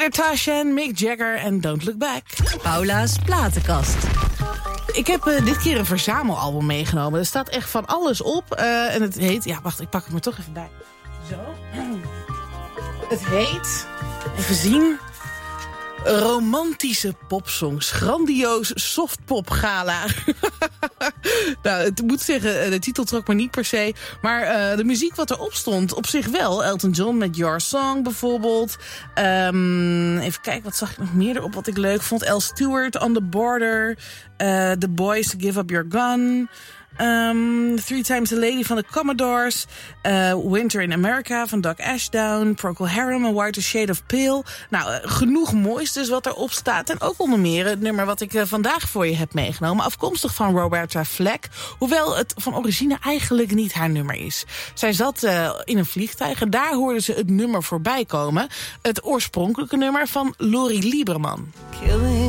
eerder Tasha en Mick Jagger en Don't Look Back. Paula's platenkast. Ik heb dit keer een verzamelalbum meegenomen. Er staat echt van alles op. En het heet... Ja, wacht, ik pak het maar toch even bij. Zo. Het heet... Even zien... Romantische popsongs. Grandioos softpop gala. Nou, het moet zeggen, de titel trok me niet per se. Maar de muziek wat erop stond, op zich wel. Elton John met Your Song bijvoorbeeld. Even kijken, wat zag ik nog meer erop wat ik leuk vond. Al Stewart, On the Border. The Boys, Give Up Your Gun. Three Times the Lady van de Commodores. Winter in America van Doug Ashdown. Procol Harum, A Whiter Shade of Pale. Nou, genoeg moois dus wat erop staat. En ook onder meer het nummer wat ik vandaag voor je heb meegenomen. Afkomstig van Roberta Flack. Hoewel het van origine eigenlijk niet haar nummer is. Zij zat in een vliegtuig en daar hoorde ze het nummer voorbij komen. Het oorspronkelijke nummer van Lori Lieberman. Killing